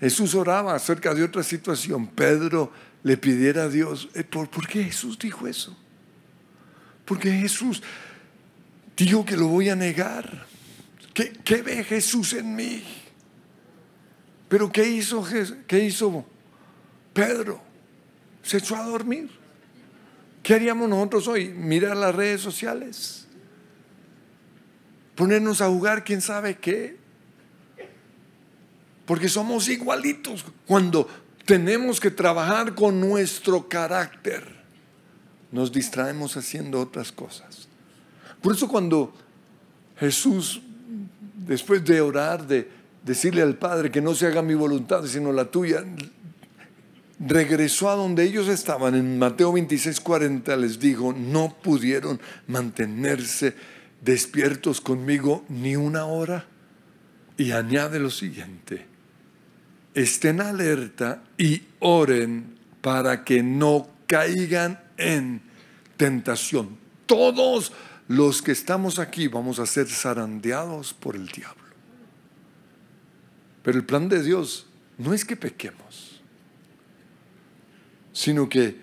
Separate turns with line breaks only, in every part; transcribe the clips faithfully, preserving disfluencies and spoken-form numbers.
Jesús oraba acerca de otra situación. Pedro le pidiera a Dios, ¿por, ¿por qué Jesús dijo eso? Porque Jesús dijo que lo voy a negar. ¿Qué, qué ve Jesús en mí? Pero ¿qué hizo, qué hizo Pedro? Se echó a dormir. ¿Qué haríamos nosotros hoy? Mirar las redes sociales, ponernos a jugar quién sabe qué, porque somos igualitos cuando tenemos que trabajar con nuestro carácter. Nos distraemos haciendo otras cosas. Por eso cuando Jesús, después de orar, de decirle al Padre que no se haga mi voluntad sino la tuya, regresó a donde ellos estaban. En Mateo veintiséis cuarenta les dijo, no pudieron mantenerse despiertos conmigo ni una hora. Y añade lo siguiente, estén alerta y oren para que no caigan en tentación. Todos los que estamos aquí vamos a ser zarandeados por el diablo. Pero el plan de Dios no es que pequemos, sino que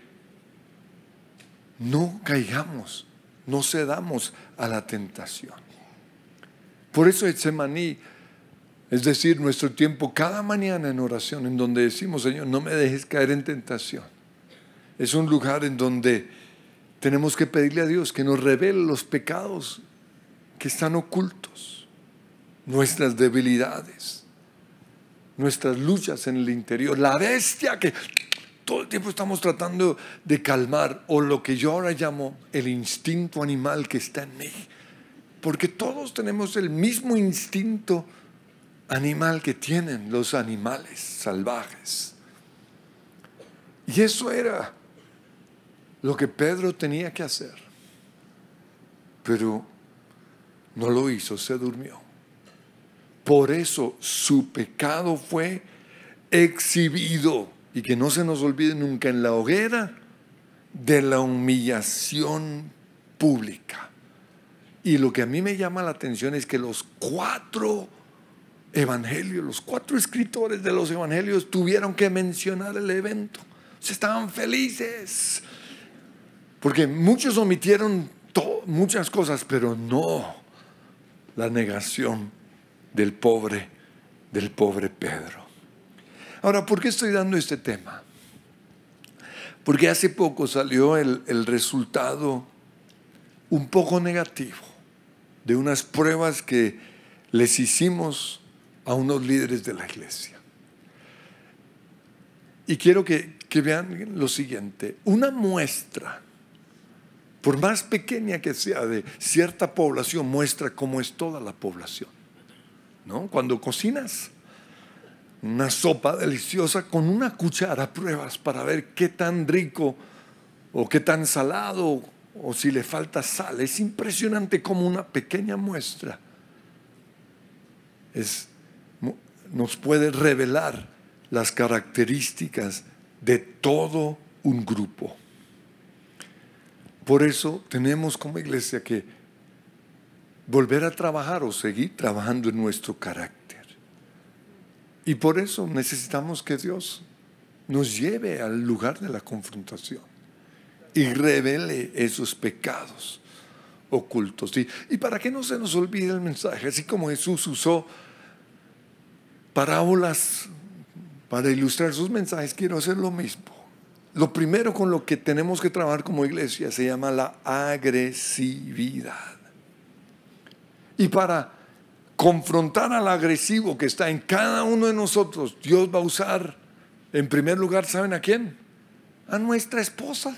no caigamos, no cedamos a la tentación. Por eso Getsemaní, es decir, nuestro tiempo cada mañana en oración, en donde decimos, Señor, no me dejes caer en tentación. Es un lugar en donde tenemos que pedirle a Dios que nos revele los pecados que están ocultos, nuestras debilidades, nuestras luchas en el interior, la bestia que todo el tiempo estamos tratando de calmar, o lo que yo ahora llamo el instinto animal que está en mí, porque todos tenemos el mismo instinto animal que tienen los animales salvajes. Y eso era lo que Pedro tenía que hacer, pero no lo hizo, se durmió. Por eso su pecado fue exhibido, y que no se nos olvide nunca, en la hoguera de la humillación pública. Y lo que a mí me llama la atención es que los cuatro evangelios, los cuatro escritores de los evangelios tuvieron que mencionar el evento. Se estaban felices, porque muchos omitieron to- muchas cosas, pero no la negación del pobre, del pobre Pedro. Ahora, ¿por qué estoy dando este tema? Porque hace poco salió el, el resultado un poco negativo de unas pruebas que les hicimos a unos líderes de la iglesia. Y quiero que, que vean lo siguiente, una muestra, por más pequeña que sea, de cierta población, muestra cómo es toda la población, ¿no? Cuando cocinas una sopa deliciosa, con una cuchara pruebas para ver qué tan rico o qué tan salado, o si le falta sal. Es impresionante cómo una pequeña muestra es, nos puede revelar las características de todo un grupo. Por eso tenemos como iglesia que volver a trabajar o seguir trabajando en nuestro carácter. Y por eso necesitamos que Dios nos lleve al lugar de la confrontación y revele esos pecados ocultos. Y, y para que no se nos olvide el mensaje, así como Jesús usó parábolas para ilustrar sus mensajes, quiero hacer lo mismo. Lo primero con lo que tenemos que trabajar como iglesia se llama la agresividad. Y para confrontar al agresivo que está en cada uno de nosotros, Dios va a usar, en primer lugar, ¿saben a quién? A nuestra esposa.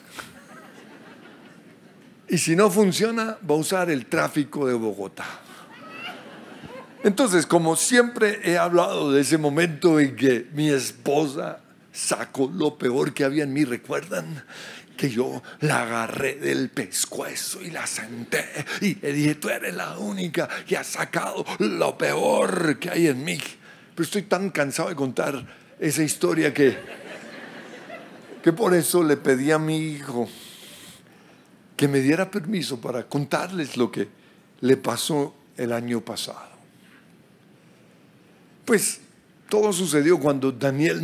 Y si no funciona, va a usar el tráfico de Bogotá. Entonces, como siempre he hablado de ese momento en que mi esposa sacó lo peor que había en mí, ¿recuerdan? Que yo la agarré del pescuezo y la senté y le dije, tú eres la única que ha sacado lo peor que hay en mí. Pero estoy tan cansado de contar esa historia que, que por eso le pedí a mi hijo que me diera permiso para contarles lo que le pasó el año pasado. Pues Todo sucedió cuando Daniel